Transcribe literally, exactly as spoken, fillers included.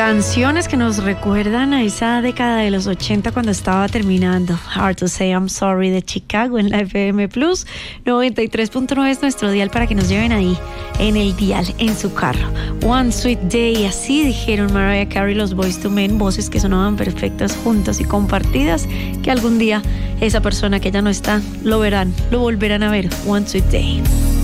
Canciones que nos recuerdan a esa década de los ochenta cuando estaba terminando. Hard to Say I'm Sorry de Chicago en la F M Plus. noventa y tres punto nueve es nuestro dial para que nos lleven ahí en el dial, en su carro. One Sweet Day, así dijeron Mariah Carey, los Boyz two Men, voces que sonaban perfectas juntas y compartidas, que algún día esa persona que ya no está lo verán, lo volverán a ver. One Sweet Day.